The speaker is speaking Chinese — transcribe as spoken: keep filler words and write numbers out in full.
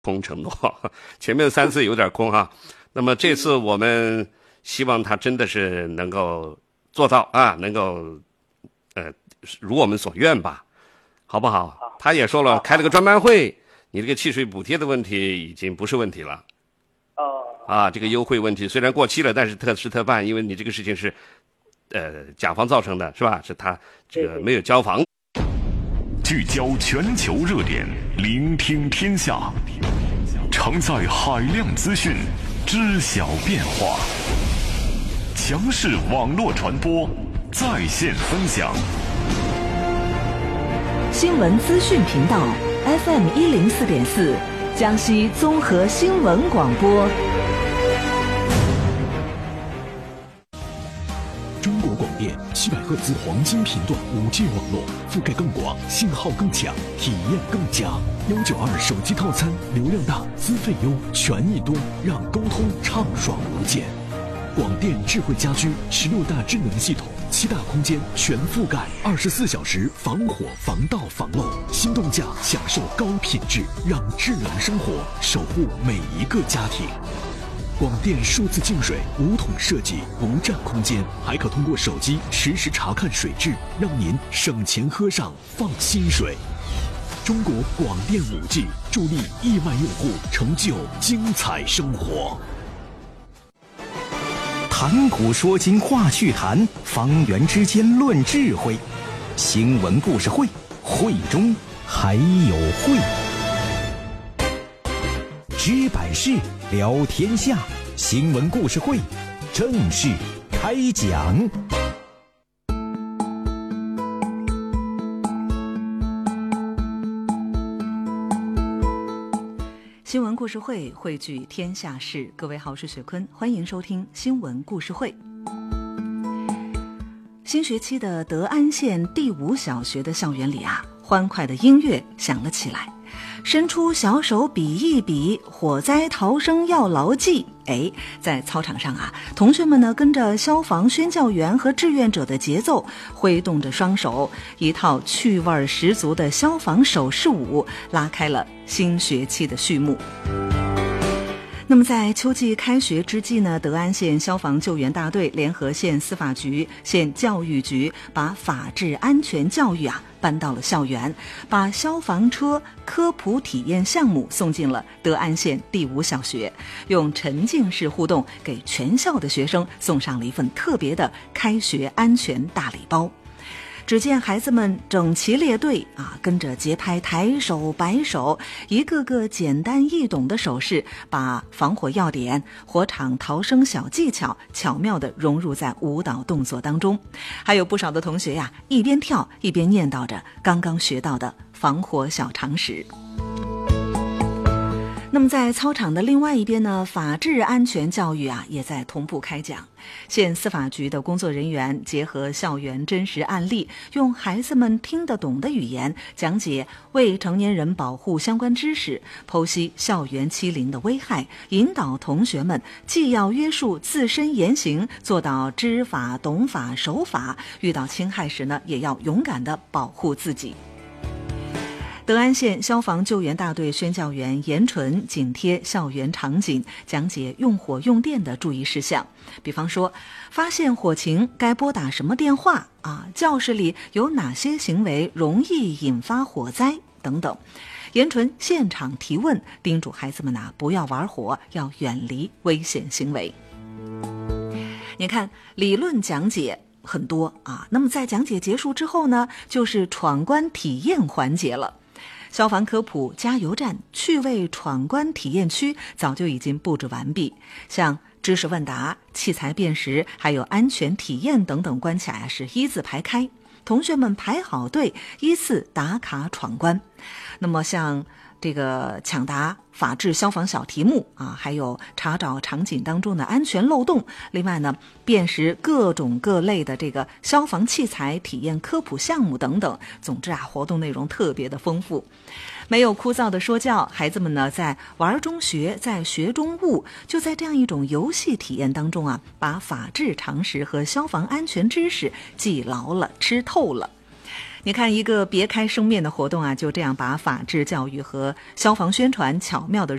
空承诺，前面三次有点空哈。那么这次我们希望他真的是能够做到啊，能够呃如我们所愿吧，好不好？他也说了，开了个专班会，你这个契税补贴的问题已经不是问题了。 哦。 啊，这个优惠问题虽然过期了，但是特事特办，因为你这个事情是呃甲方造成的，是吧？是他这个没有交房。 聚焦全球热点，聆听天下，承载海量资讯，知晓变化。强势网络传播，在线分享。 新闻资讯频道 F M 一零四点四，江西综合新闻广播。 中国广电七百赫兹黄金频段 五 G 网络，覆盖更广，信号更强，体验更佳。幺九二手机套餐，流量大，资费优，权益多，让沟通畅爽无间。广电智慧家居，十六大智能系统，七大空间全覆盖，二十四小时防火、防盗、防漏。心动价，享受高品质，让智能生活守护每一个家庭。广电数字净水无桶设计，不占空间，还可通过手机实时查看水质，让您省钱喝上放心水。中国广电 五 G 助力亿万用户成就精彩生活。 谈古说今话趣谈，方圆之间论智慧。新闻故事会，会中还有会。知百事，聊天下。新闻故事会正式开讲。 新闻故事会汇聚天下事，各位好，我是雪坤，欢迎收听新闻故事会。新学期的德安县第五小学的校园里啊，欢快的音乐响了起来。伸出小手比一比，火灾逃生要牢记。哎，在操场上啊，同学们呢跟着消防宣教员和志愿者的节奏，挥动着双手，一套趣味十足的消防手势舞，拉开了新学期的序幕。那么在秋季开学之际呢，德安县消防救援大队联合县司法局、县教育局，把法治安全教育啊搬到了校园，把消防车科普体验项目送进了德安县第五小学，用沉浸式互动给全校的学生送上了一份特别的开学安全大礼包。只见孩子们整齐列队啊，跟着节拍抬手摆手，一个个简单易懂的手势，把防火要点、火场逃生小技巧巧妙地融入在舞蹈动作当中。还有不少的同学呀，一边跳一边念叨着刚刚学到的防火小常识。那么在操场的另外一边呢，法治安全教育啊也在同步开讲。县司法局的工作人员结合校园真实案例，用孩子们听得懂的语言讲解未成年人保护相关知识，剖析校园欺凌的危害，引导同学们既要约束自身言行，做到知法懂法守法，遇到侵害时呢，也要勇敢地保护自己。德安县消防救援大队宣教员严纯紧贴校园场景，讲解用火用电的注意事项，比方说发现火情该拨打什么电话啊，教室里有哪些行为容易引发火灾等等。严纯现场提问，叮嘱孩子们啊不要玩火，要远离危险行为。你看，理论讲解很多啊，那么在讲解结束之后呢，就是闯关体验环节了。消防科普加油站、趣味闯关体验区早就已经布置完毕，像知识问答、器材辨识还有安全体验等等关卡呀是一字排开，同学们排好队依次打卡闯关。那么像这个抢答法治消防小题目啊，还有查找场景当中的安全漏洞，另外呢辨识各种各类的这个消防器材体验科普项目等等。总之啊，活动内容特别的丰富，没有枯燥的说教，孩子们呢在玩中学，在学中悟，就在这样一种游戏体验当中啊，把法治常识和消防安全知识记牢了、吃透了。 你看，一个别开生面的活动啊，就这样把法治教育和消防宣传巧妙地